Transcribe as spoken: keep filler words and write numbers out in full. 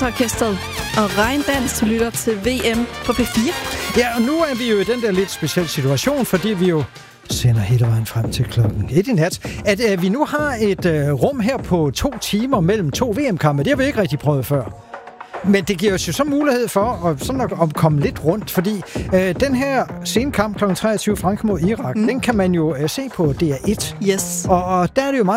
Dansorkestret og Regndans. Du lytter til V M på P fire. Ja, og nu er vi jo i den der lidt specielle situation, fordi vi jo sender hele vejen frem til klokken et i nat, at øh, vi nu har et øh, rum her på to timer mellem to V M-kampe. Det har vi ikke rigtig prøvet før. Men det giver os jo så mulighed for at, sådan at, at komme lidt rundt, fordi øh, den her senkamp klokken treogtyve Frankrig mod Irak, mm. den kan man jo øh, se på D R et. Yes. Og, og der er det jo meget